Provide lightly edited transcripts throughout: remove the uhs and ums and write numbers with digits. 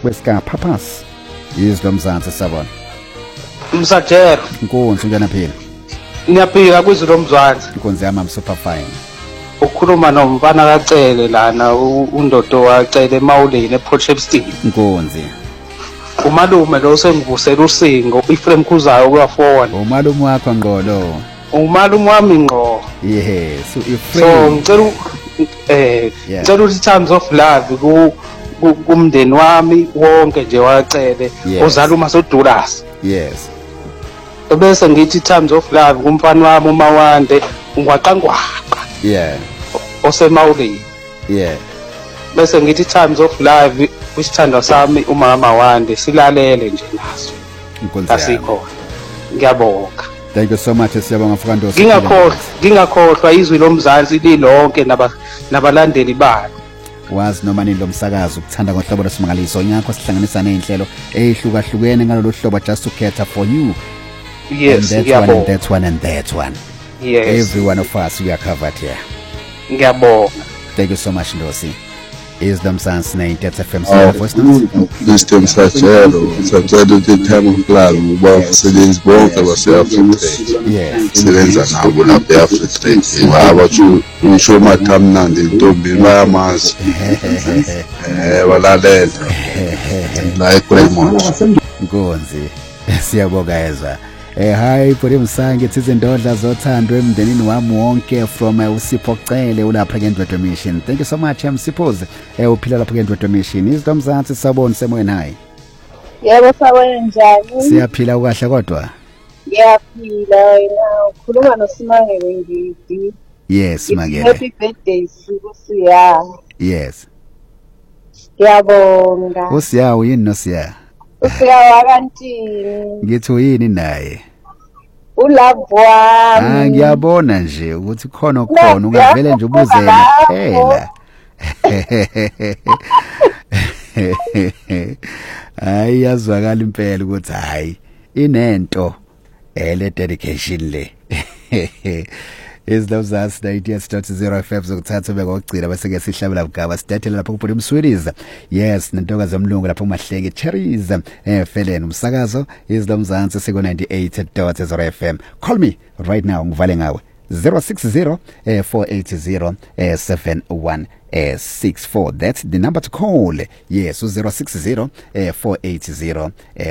kwesika purpose izwi lomzansi sabona Msajero inkonzo njana phela niyaphika kwizwi lomzansi inkonzo yami am super fine ukhuluma nomfana kaCele lana undodo waCele eMawuleni ePortshepstone inkonzo umalume lo sengivusela usingo iFrame Khuzayo kwa4 umalume wakho ngqolo umalume wami ngqo yes so iFrame ngicela ngicela ukuthi Times of Love kumndeni wami wonke nje waCele uzala uma soDulas yes bese ngithi Times of Love kumfana wami uMawande ungwaqangwaqa osemawuleni bese ngithi Times of Love kwisithandwa sami umama Wande silalele nje naso asikho ngiyabonga. Thank you so much siyabonga Mfukando ngingakhohlwa izwi lomzansi lilonke nabalandeli balo wazi noma nini lomsakazo ukuthanda ngohlobo lwesimangaliso nyakho sihlanganisa nezinhlelo ezihlukahlukene ngalolu hlobo just to cater for you. Yes, and that one and that one. Yes, every one of us we are covered here. Ngiyabonga. Thank you so much Ndosi. Is them sans name that's FM voice notes. Mr. Msajero, Msajero the time of love, about Selen's both of us Africa. Yes. Selen's and I will have the Africa. How about you? You show my time now, they don't be my mask. Well, I did. Like Raymond. Nkonzi. Siyabonga ezwa. Hi Puri Msangi izindodla zothandwe emndenini wami wonke from uSipho Cele ulapha ngendwedwe mission. Thank you so much Msiphoze. Uphila lapha ngendwedwe mission. Izwi lomzansi sabona semoyeni hayi. Yebo sawena njani? Siyaphila ukahle kodwa. Ngiyaphila wena ukhuluma noSimangele Ngidi. Yes Simangele. Happy birthday Siya. Yes. Ngiyabonga. Usiya uyini noSiya? Usiya wakantini. Ngithi uyini naye? Ulove wami. Ngiyabona nje ukuthi khona ungavele nje ubuzele phela. Hayi yazwakala impela ukuthi hayi inento le dedication le. Is those us 90.0 FM zokuthatha bekugcina bese ke sihlabela bugaba sidathela lapho kuphuma imswiriza. Yes nentoka zomlungu lapho uMahlenge Cherries feleni umsakazo is lo mzansi siko 98.0 FM. Call me right now ngivale ngawe 060 480 7164. That's the number to call. Yes 060 480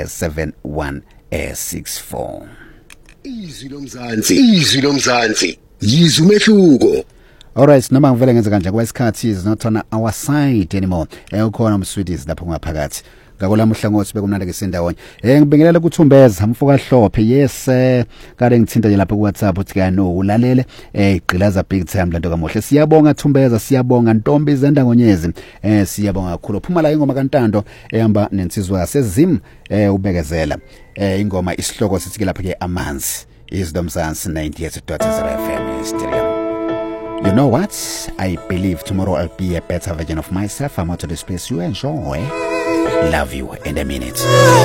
7164. Izwi lomzansi yizwi umehluko. Alright noma ngivele ngenze kanje kwesikhathi is not on our side anymore. Ukhona umsweeties lapho ngaphakathi. Ngakolami uhlangothi bekumnandi ke sindawonye. Ngibingelela ukuthumbeza amfuka hlophe. Yes kade ngithinta nje lapha ku WhatsApp uthi kano ulalele igqilaza big time lanto kaMohle. Siyabonga Thumbeza, siyabonga Ntombi Zenda Ngonyezi. Siyabonga kakhulu. Phuma la ingoma kaNtando ehamba nensizwa yaseZim ubekezela. Ingoma isihloko sithi ke lapha ke amanzi. Is Domzansi 98.0 FM stereo. You know what? I believe tomorrow I'll be a better version of myself. I'm out of the space. You enjoy. Love you in a minute.